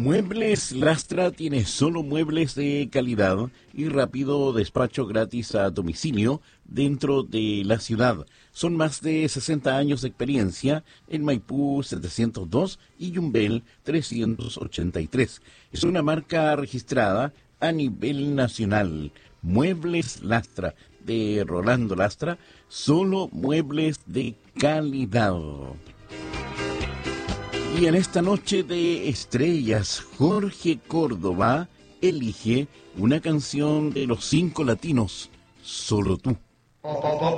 Muebles Lastra tiene solo muebles de calidad y rápido despacho gratis a domicilio dentro de la ciudad. Son más de 60 años de experiencia en Maipú 702 y Yumbel 383. Es una marca registrada a nivel nacional. Muebles Lastra de Rolando Lastra, solo muebles de calidad. Y en esta noche de estrellas, Jorge Córdoba elige una canción de los 5 latinos, Solo tú.